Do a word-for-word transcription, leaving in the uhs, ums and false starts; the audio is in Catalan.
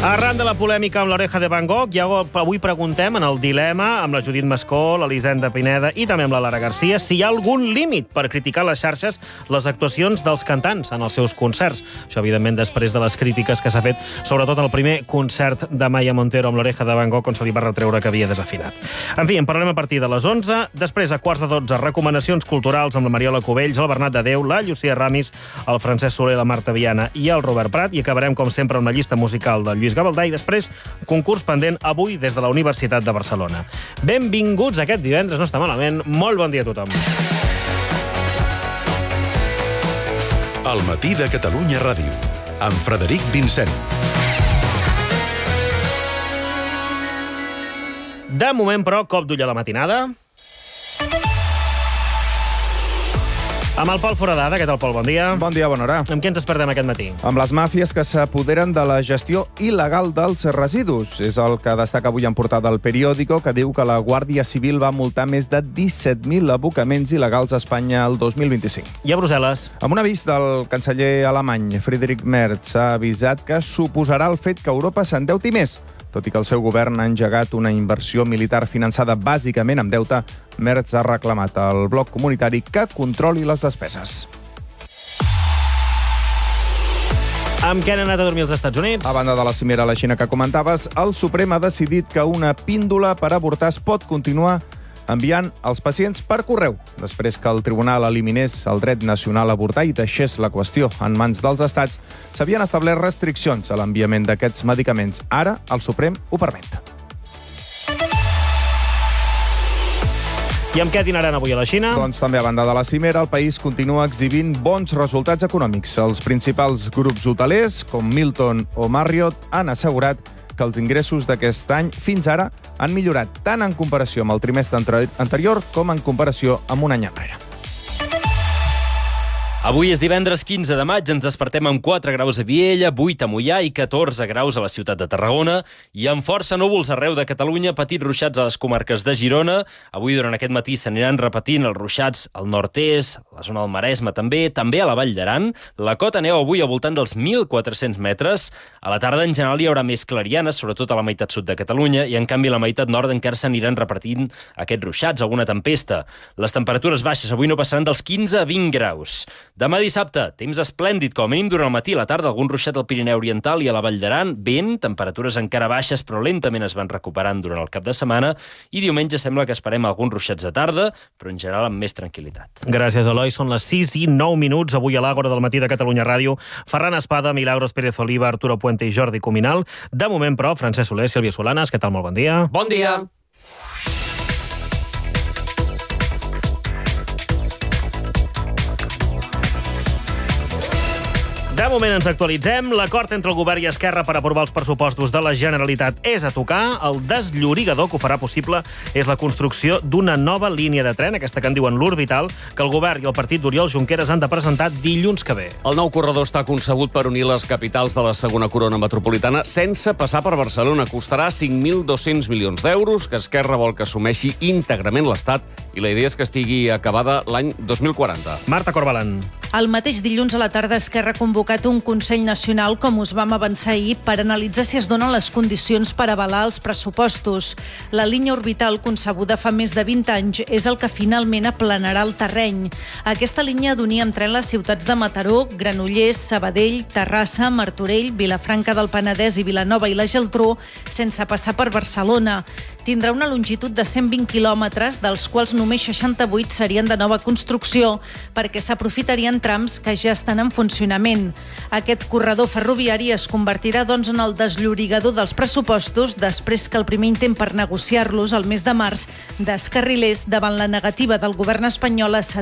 Arran de la polèmica amb l'Oreja de Van Gogh, ja avui preguntem en el dilema amb la Judit Mascó, l'Elisenda Pineda i també amb la Lara Garcia si hi ha algun límit per criticar les xarxes les actuacions dels cantants en els seus concerts. Això, evidentment, després de les crítiques que s'ha fet, sobretot en el primer concert de Maya Montero amb l'Oreja de Van Gogh, on se li va retreure que havia desafinat. En fi, en parlarem a partir de les onze. Després, a quarts de dotze, recomanacions culturals amb la Mariola Cubells, el Bernat de Déu, la Llucia Ramis, el Francesc Soler, la Marta Viana i el Robert Prat. I acabarem, com sempre, amb la llista musical del Lluís Gavaldà i després concurs pendent avui des de la Universitat de Barcelona. Benvinguts aquest divendres, no està malament. Molt bon dia a tothom. El matí de Catalunya Ràdio, amb Frederic Vincent. De moment, però, cop d'ull a la matinada. Amb el Pol Foradada. Què tal, Pol? Bon dia. Bon dia, bona hora. Amb què ens despertem aquest matí? Amb les màfies que s'apoderen de la gestió il·legal dels residus. És el que destaca avui en portada El Periódico, que diu que la Guàrdia Civil va multar més de disset mil abocaments il·legals a Espanya el dos mil vint-i-cinc. I a Brussel·les? Amb un avís del canceller alemany, Friedrich Merz, ha avisat que suposarà el fet que Europa s'endeuti més. Tot i que el seu govern ha engegat una inversió militar finançada bàsicament amb deute, Merz ha reclamat al bloc comunitari que controli les despeses. Amb què han anat a dormir els Estats Units? A banda de la cimera a la Xina que comentaves, el Suprem ha decidit que una píndola per avortar es pot continuar enviant els pacients per correu, després que el tribunal eliminés el dret nacional a avortar i deixés la qüestió en mans dels estats. S'havien establert restriccions a l'enviament d'aquests medicaments. Ara, el Suprem ho permet. I amb què dinaran avui a la Xina? Doncs també a banda de la cimera, el país continua exhibint bons resultats econòmics. Els principals grups hotelers, com Hilton o Marriott, han assegurat que els ingressos d'aquest any fins ara han millorat tant en comparació amb el trimestre anterior com en comparació amb un any enrere. Avui és divendres quinze de maig, ens despertem amb quatre graus a Viella, vuit a Moià i catorze graus a la ciutat de Tarragona i amb força núvols arreu de Catalunya, petits ruixats a les comarques de Girona. Avui, durant aquest matí, s'aniran repetint els ruixats al nord-est, la zona del Maresme també, també a la Vall d'Aran. La cota neu avui al voltant dels mil quatre-cents metres. A la tarda, en general, hi haurà més clarianes, sobretot a la meitat sud de Catalunya, i en canvi a la meitat nord encara s'aniran repetint aquests ruixats, alguna tempesta. Les temperatures baixes avui no passaran dels quinze a vint graus. Demà dissabte, temps esplèndid, com a mínim durant el matí, a la tarda, algun ruixat al Pirineu Oriental i a la Vall d'Aran, vent, temperatures encara baixes, però lentament es van recuperant durant el cap de setmana, i diumenge sembla que esperem alguns ruixats de tarda, però en general amb més tranquil·litat. Gràcies, Eloi. Són les sis i nou minuts, avui a l'Àgora del matí de Catalunya Ràdio. Ferran Espada, Milagros Pérez Oliva, Arturo Puente i Jordi Cuminal. De moment, però, Francesc Soler, Sílvia Solanas, què tal? Molt bon dia. Bon dia! De moment ens actualitzem. L'acord entre el govern i Esquerra per aprovar els pressupostos de la Generalitat és a tocar. El desllorigador que ho farà possible és la construcció d'una nova línia de tren, aquesta que en diuen l'Orbital, que el govern i el partit d'Oriol Junqueras han de presentar dilluns que ve. El nou corredor està concebut per unir les capitals de la segona corona metropolitana sense passar per Barcelona. Costarà cinc mil dos-cents milions d'euros, que Esquerra vol que assumeixi íntegrament l'Estat, i la idea és que estigui acabada l'any dos mil quaranta. Marta Corbalan. El mateix dilluns a la tarda, Esquerra ha convocat un Consell Nacional, com us vam avançar ahir, per analitzar si es donen les condicions per avalar els pressupostos. La línia orbital, concebuda fa més de vint anys, és el que finalment aplanarà el terreny. Aquesta línia d'unir amb tren les ciutats de Mataró, Granollers, Sabadell, Terrassa, Martorell, Vilafranca del Penedès i Vilanova i la Geltrú, sense passar per Barcelona. Tindrà una longitud de cent vint quilòmetres, dels quals només seixanta-vuit serien de nova construcció, perquè s'aprofitarien trams que ja estan en funcionament. Aquest corredor ferroviari es convertirà, doncs, en el desllorigador dels pressupostos després que el primer intent per negociar-los el mes de març descarrilés davant la negativa del govern espanyol a